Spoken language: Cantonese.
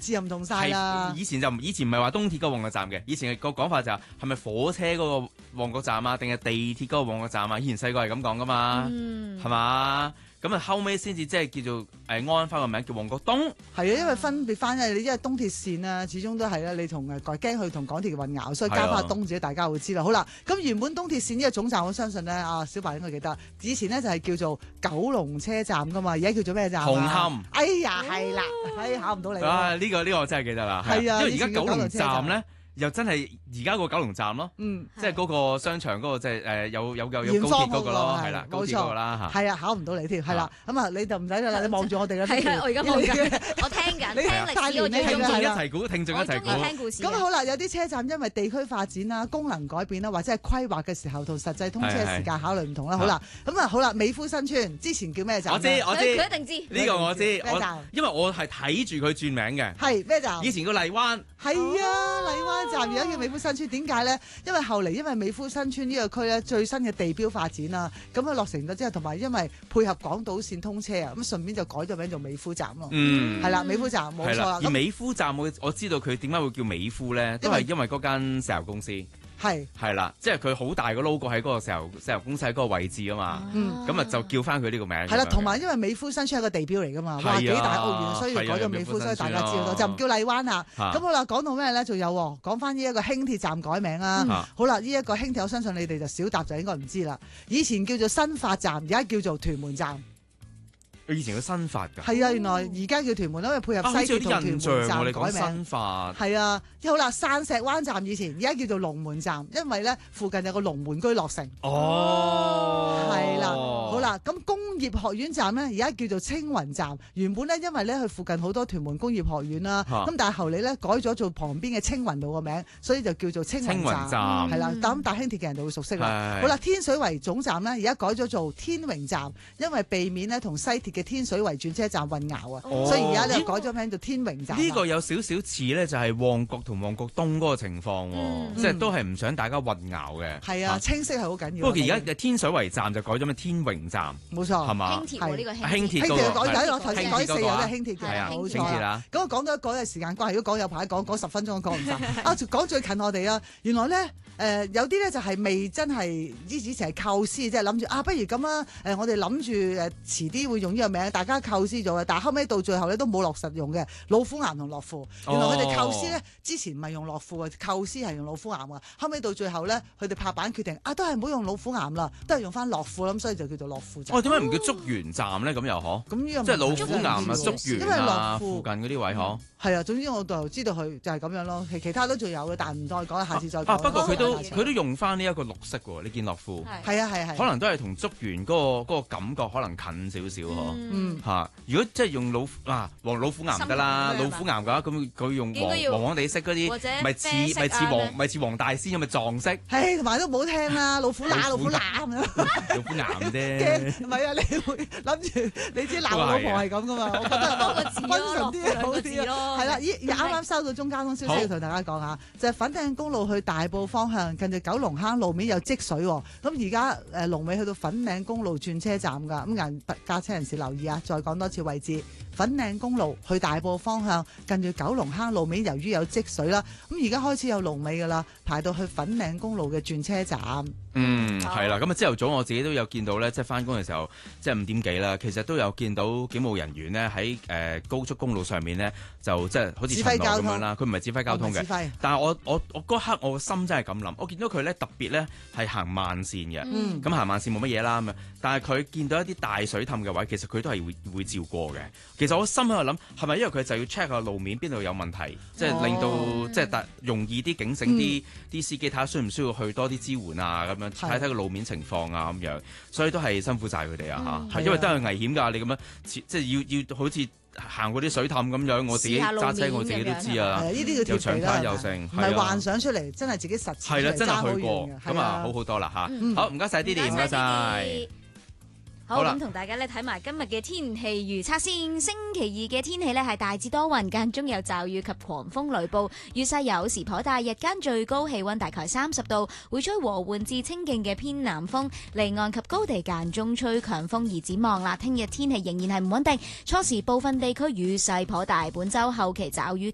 字又唔同晒啦。 以前唔係話東鐵嗰個旺角站嘅，以前個講法就係咪火車嗰個旺角站啊，定係地鐵嗰個旺角站啊？以前細個係咁講噶嘛，係嘛？咁啊後尾先至即係叫做安翻個名叫旺角東。 係啊，因為分別翻因為東鐵線啊，始終都係啦，你同驚佢同港鐵嘅混淆，所以加翻東字，大家會知啦。好啦，咁原本東鐵線呢個總站，我相信咧，小白應該記得，以前呢就係叫做九龍車站噶嘛，而家叫做咩站？ 紅磡。 哎呀，係啦，考唔到你。 呢個我真係記得啦。係啊，因為而家九龍站咧。又真係而家個九龍站咯，即係嗰個商場嗰個即係有高鐵嗰個咯，係啦，高鐵嗰個啦嚇。 係啊，考唔到你添，係啦，咁啊你就唔使啦，你望住我哋啦。 係啊，我而家望緊，我聽緊，聽歷史我最中意。 一齊估，聽眾一齊估。 聽故事。 咁好啦，有啲車站因為地區發展啦、功能改變啦，或者係規劃嘅時候同實際通車時間考慮唔同啦。好啦，好啦，美孚新村之前叫咩站？ 我知， 佢一定知。 呢個我知， 咩站？ 因為我係睇住佢轉名嘅。 係咩站？ 以前個荔灣。 係啊，荔灣站而家叫美孚新村，點解咧？因為後嚟因為美孚新村呢個區咧最新嘅地標發展啦，咁佢落成咗之後，同埋因為配合港島線通車啊，咁順便就改咗名做美孚站咯。係啦，美孚站冇錯啦。 而美孚站我知道佢點解會叫美孚咧，都係因為嗰間石油公司。係啦，即係佢好大個 logo 喺嗰個石油公司喺嗰個位置啊嘛，咁就叫翻佢呢個名。係啦，同埋因為美孚新村係個地標嚟噶嘛，話幾大屋苑，所以改咗美孚，所以大家知道到，就唔叫荔灣啦。咁好啦，講到咩咧？仲有講翻呢一個輕鐵站改名啦。好啦，呢一個輕鐵我相信你哋就少答就應該唔知啦。以前叫做新發站，而家叫做屯門站。 以前嘅新發㗎， 係啊，原來而家叫屯門，因為配合西鐵同屯門站改名。 新發係啊，好啦，散石灣站以前而家叫做龍門站，因為咧附近有個龍門居落成。係啦，好啦，咁工業學院站咧而家叫做青雲站，原本咧因為咧佢附近好多屯門工業學院啦，咁但係後嚟咧改咗做旁邊嘅青雲路個名，所以就叫做青雲站。係啦，咁搭輕鐵嘅人就會熟悉啦。好啦，天水圍總站咧而家改咗做天榮站，因為避免咧同西鐵嘅天水圍轉車站混淆啊，所以而家咧改咗名做天榮站。 呢個有少少似咧，就係旺角同旺角東嗰個情況，即係都係唔想大家混淆嘅。 係啊，清晰係好緊要。 不過而家嘅天水圍站就改咗咩天榮站， 冇錯， 係嘛？ 輕鐵呢個輕鐵改咗，頭先改4有嘅輕鐵嘅，冇錯啦。 咁我講咗講嘅時間關係，如果講有排講10分鐘都講唔晒。講最近我哋啊，原來咧。有啲咧就係未真係以前係構思，即係諗住不如咁啦，我哋諗住遲啲會用呢個名，大家構思咗嘅，但係後尾到最後咧都冇落實用嘅。老虎岩同樂富，原來佢哋構思咧之前唔係用樂富嘅，構思係用老虎岩嘅，後尾到最後咧佢哋拍板決定都係唔好用老虎岩啦，都係用翻樂富啦，咁所以就叫做樂富站。 點解唔叫竹園站咧？咁又嗬？ 咁呢個即係老虎岩啊、竹園啊附近嗰啲位嗬？ 係啊，總之我就知道佢就係咁樣咯，其他都仲有嘅，但係唔再講，下次再講。 不過佢都用翻呢一個綠色喎，呢件樂富係啊， 可能都係同竹園嗰個感覺可能近少少嗬。如果即係用老虎岩得啦，老虎岩嘅話咁佢用黃黃地色嗰啲，咪似黃大仙咁嘅撞色。 同埋都唔好聽啦，老虎乸咁樣。 老虎岩啫。 唔係啊，你會諗住你知鬧老婆係咁噶嘛？我覺得多個字溫順啲好啲咯。 係啦，啱啱收到中交通消息要同大家講下，就係粉嶺公路去大埔方向，近住九龍坑路面有積水喎。咁而家龍尾去到粉嶺公路轉車站㗎，咁駕車人士留意啊！再講多次位置，粉嶺公路去大埔方向，近住九龍坑路面，由於有積水啦，咁而家開始有龍尾㗎啦，排到去粉嶺公路嘅轉車站。 係啦，咁朝頭早我自己都有見到咧，即係翻工嘅時候，即係5點幾啦，其實都有見到警務人員呢喺高速公路上面呢，就即係好似巡邏咁樣啦。佢唔係指揮交通嘅，但係我嗰刻我個心真係咁諗，我見到佢咧特別咧係行慢線嘅，咁行慢線冇乜嘢啦咁啊，但係佢見到一啲大水氹嘅位，其實佢都係會照過嘅。其實我心喺度諗，係咪因為佢就要 check 下路面邊度有問題，即係令到即係容易啲警醒啲司機睇下需唔需要去多啲支援啊咁樣。睇睇個路面情況啊咁樣，所以都係辛苦晒佢哋啊嚇，係因為都係危險㗎。你咁樣即係要好似行嗰啲水氹咁樣，我自己揸車我自己都知啊。 呢啲叫又長灘又剩， 唔係幻想出嚟，真係自己實踐。 係啦，真係去過，咁好好多啦嚇。好，唔該晒Didi，唔該晒。 好，咁同大家咧睇埋今日嘅天氣預測先。星期2嘅天氣咧係大致多雲，間中有驟雨及狂風雷暴，雨勢有時頗大，日間最高氣溫大概30度，會吹和緩至清勁嘅偏南風，離岸及高地間中吹強風。而展望啦，聽日天氣仍然係唔穩定，初時部分地區雨勢頗大，本週後期驟雨及